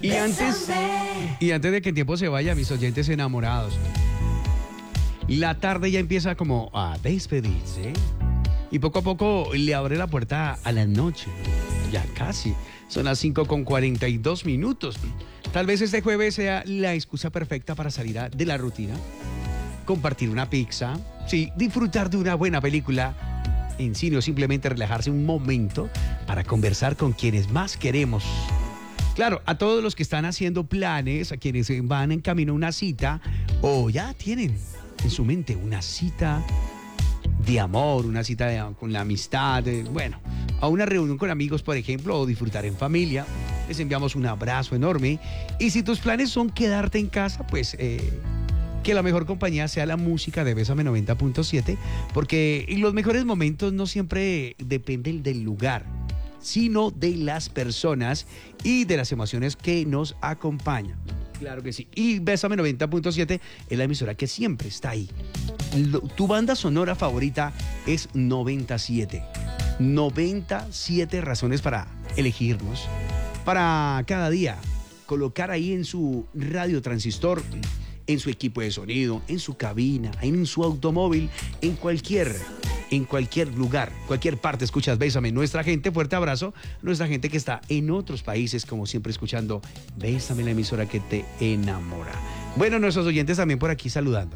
Y antes de que el tiempo se vaya, mis oyentes enamorados, la tarde ya empieza como a despedirse. Y poco a poco le abre la puerta a la noche. Ya casi. Son las 5:42. Tal vez este jueves sea la excusa perfecta para salir de la rutina. Compartir una pizza. Sí, disfrutar de una buena película en cine o simplemente relajarse un momento para conversar con quienes más queremos. Claro, a todos los que están haciendo planes, a quienes van en camino a una cita o ya tienen en su mente una cita de amor, una cita con la amistad, bueno, a una reunión con amigos, por ejemplo, o disfrutar en familia. Les enviamos un abrazo enorme. Y si tus planes son quedarte en casa, pues que la mejor compañía sea la música de Bésame 90.7, porque los mejores momentos no siempre dependen del lugar, sino de las personas y de las emociones que nos acompañan. Claro que sí. Y Bésame 90.7 es la emisora que siempre está ahí. Tu banda sonora favorita es 97. 97 razones para elegirnos. Para cada día colocar ahí en su radio transistor, en su equipo de sonido, en su cabina, en su automóvil, en cualquier lugar, cualquier parte escuchas Bésame. Nuestra gente, fuerte abrazo, nuestra gente que está en otros países, como siempre escuchando Bésame, la emisora que te enamora. Bueno, nuestros oyentes también por aquí saludando.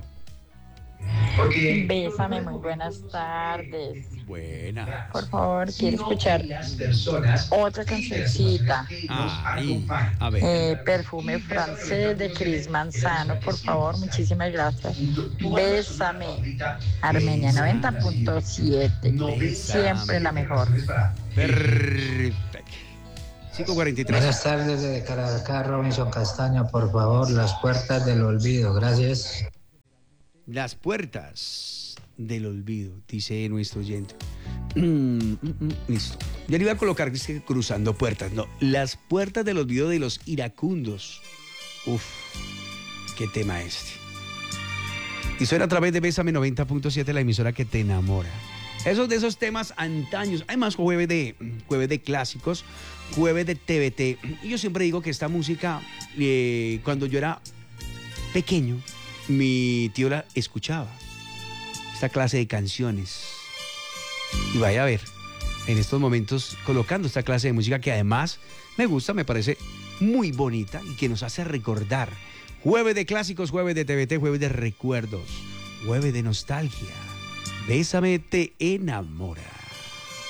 Bésame, muy buenas tardes. Buena. Por favor, quiero escuchar otra cancioncita. A ver. Perfume francés de Cris Manzano, por favor, muchísimas gracias. Bésame, Armenia 90.7, siempre la mejor. Perfecto. 5:43. Buenas tardes, desde Caracas, Robinson Castaño, por favor, Las puertas del olvido, gracias. Las puertas del olvido, dice nuestro oyente. Listo. Ya le iba a colocar que es que cruzando puertas. No, las puertas del olvido de los iracundos. Uf, qué tema este. Y suena a través de Bésame 90.7, la emisora que te enamora. Esos de esos temas antaños. Hay más jueves de clásicos, jueves de TBT. Y yo siempre digo que esta música, cuando yo era pequeño, mi tío la escuchaba, esta clase de canciones. Y vaya a ver, en estos momentos colocando esta clase de música que además me gusta, me parece muy bonita y que nos hace recordar. Jueves de clásicos, jueves de TBT, jueves de recuerdos, jueves de nostalgia. Bésame te enamora.